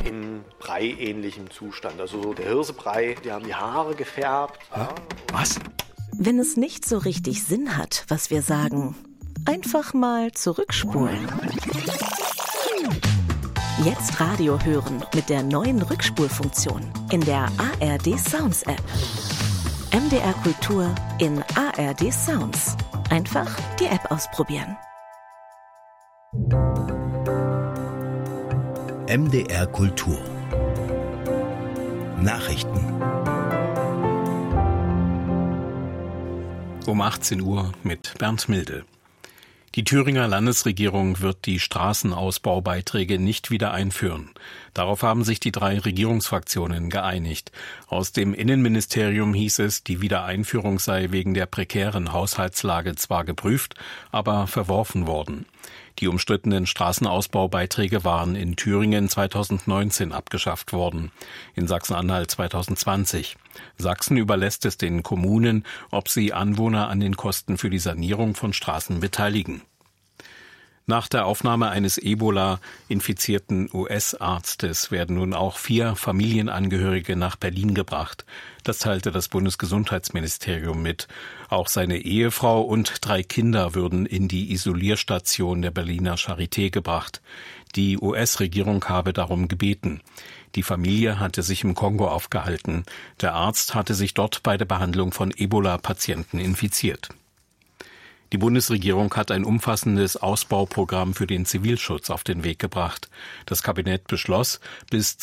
in Brei-ähnlichem Zustand. Also so der Hirsebrei, die haben die Haare gefärbt. Ja. Was? Wenn es nicht so richtig Sinn hat, was wir sagen, einfach mal zurückspulen. Jetzt Radio hören mit der neuen Rückspulfunktion in der ARD Sounds App. MDR Kultur in ARD Sounds. Einfach die App ausprobieren. MDR Kultur. Nachrichten. Um 18 Uhr mit Bernd Milde. Die Thüringer Landesregierung wird die Straßenausbaubeiträge nicht wieder einführen. Darauf haben sich die 3 Regierungsfraktionen geeinigt. Aus dem Innenministerium hieß es, die Wiedereinführung sei wegen der prekären Haushaltslage zwar geprüft, aber verworfen worden. Die umstrittenen Straßenausbaubeiträge waren in Thüringen 2019 abgeschafft worden, in Sachsen-Anhalt 2020. Sachsen überlässt es den Kommunen, ob sie Anwohner an den Kosten für die Sanierung von Straßen beteiligen. Nach der Aufnahme eines Ebola-infizierten US-Arztes werden nun auch 4 Familienangehörige nach Berlin gebracht. Das teilte das Bundesgesundheitsministerium mit. Auch seine Ehefrau und 3 Kinder würden in die Isolierstation der Berliner Charité gebracht. Die US-Regierung habe darum gebeten. Die Familie hatte sich im Kongo aufgehalten. Der Arzt hatte sich dort bei der Behandlung von Ebola-Patienten infiziert. Die Bundesregierung hat ein umfassendes Ausbauprogramm für den Zivilschutz auf den Weg gebracht. Das Kabinett beschloss, bis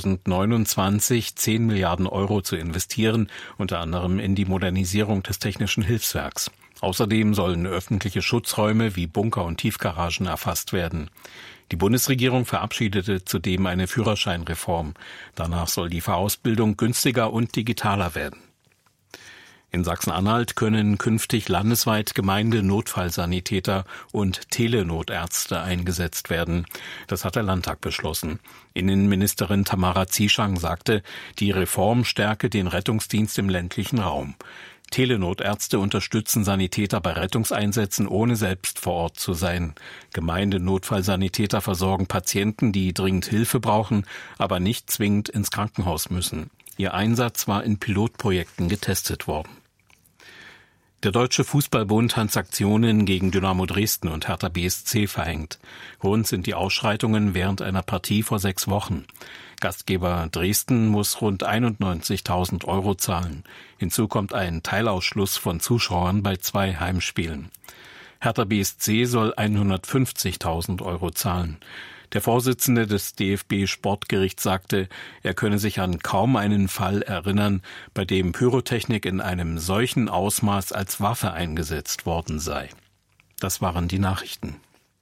2029 10 Milliarden Euro zu investieren, unter anderem in die Modernisierung des Technischen Hilfswerks. Außerdem sollen öffentliche Schutzräume wie Bunker und Tiefgaragen erfasst werden. Die Bundesregierung verabschiedete zudem eine Führerscheinreform. Danach soll die Fahrausbildung günstiger und digitaler werden. In Sachsen-Anhalt können künftig landesweit Gemeindenotfallsanitäter und Telenotärzte eingesetzt werden. Das hat der Landtag beschlossen. Innenministerin Tamara Zieschang sagte, die Reform stärke den Rettungsdienst im ländlichen Raum. Telenotärzte unterstützen Sanitäter bei Rettungseinsätzen, ohne selbst vor Ort zu sein. Gemeindenotfallsanitäter versorgen Patienten, die dringend Hilfe brauchen, aber nicht zwingend ins Krankenhaus müssen. Ihr Einsatz war in Pilotprojekten getestet worden. Der Deutsche Fußballbund hat Sanktionen gegen Dynamo Dresden und Hertha BSC verhängt. Grund sind die Ausschreitungen während einer Partie vor 6 Wochen. Gastgeber Dresden muss rund 91.000 Euro zahlen. Hinzu kommt ein Teilausschluss von Zuschauern bei 2 Heimspielen. Hertha BSC soll 150.000 Euro zahlen. Der Vorsitzende des DFB-Sportgerichts sagte, er könne sich an kaum einen Fall erinnern, bei dem Pyrotechnik in einem solchen Ausmaß als Waffe eingesetzt worden sei. Das waren die Nachrichten.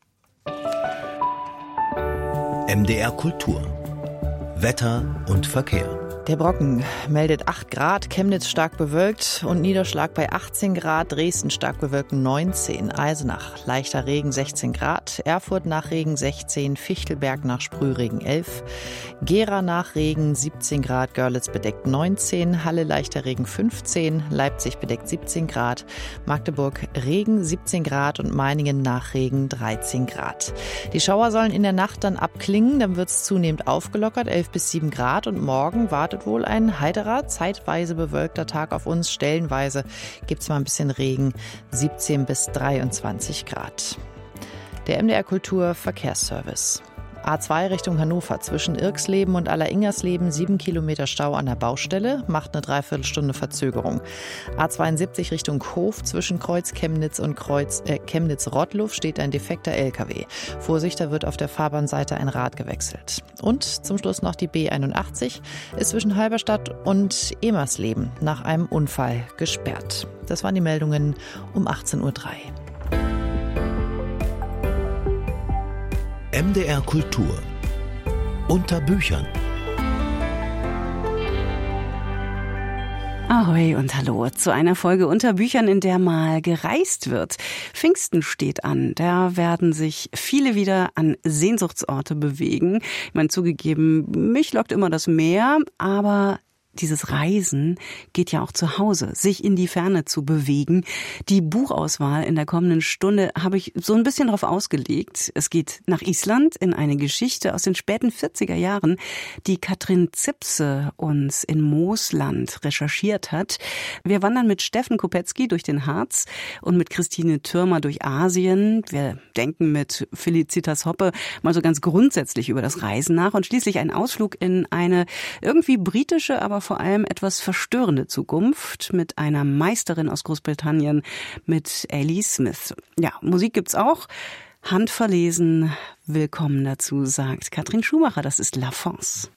MDR Kultur. Wetter und Verkehr. Der Brocken meldet 8 Grad, Chemnitz stark bewölkt und Niederschlag bei 18 Grad, Dresden stark bewölkt 19, Eisenach leichter Regen 16 Grad, Erfurt nach Regen 16, Fichtelberg nach Sprühregen 11, Gera nach Regen 17 Grad, Görlitz bedeckt 19, Halle leichter Regen 15, Leipzig bedeckt 17 Grad, Magdeburg Regen 17 Grad und Meiningen nach Regen 13 Grad. Die Schauer sollen in der Nacht dann abklingen, dann wird es zunehmend aufgelockert, 11 bis 7 Grad und morgen wartet wohl ein heiterer, zeitweise bewölkter Tag auf uns. Stellenweise gibt es mal ein bisschen Regen, 17 bis 23 Grad. Der MDR Kultur Verkehrsservice. A2 Richtung Hannover zwischen Irxleben und Alleringers-Leben 7 Kilometer Stau an der Baustelle, macht eine Dreiviertelstunde Verzögerung. A72 Richtung Hof zwischen Kreuz Chemnitz und Kreuz Chemnitz-Rottluff steht ein defekter LKW. Vorsicht, da wird auf der Fahrbahnseite ein Rad gewechselt. Und zum Schluss noch die B81 ist zwischen Halberstadt und Emersleben nach einem Unfall gesperrt. Das waren die Meldungen um 18.03 Uhr. MDR Kultur. Unter Büchern. Ahoi und hallo zu einer Folge Unter Büchern, in der mal gereist wird. Pfingsten steht an. Da werden sich viele wieder an Sehnsuchtsorte bewegen. Ich meine, zugegeben, mich lockt immer das Meer, aber dieses Reisen geht ja auch zu Hause, sich in die Ferne zu bewegen. Die Buchauswahl in der kommenden Stunde habe ich so ein bisschen drauf ausgelegt. Es geht nach Island in eine Geschichte aus den späten 40er Jahren, die Katrin Zipse uns in Moosland recherchiert hat. Wir wandern mit Steffen Kopetzky durch den Harz und mit Christine Thürmer durch Asien. Wir denken mit Felicitas Hoppe mal so ganz grundsätzlich über das Reisen nach und schließlich einen Ausflug in eine irgendwie britische, aber vor allem etwas verstörende Zukunft mit einer Meisterin aus Großbritannien, mit Ellie Smith. Ja, Musik gibt's auch. Handverlesen. Willkommen dazu, sagt Katrin Schumacher. Das ist La France.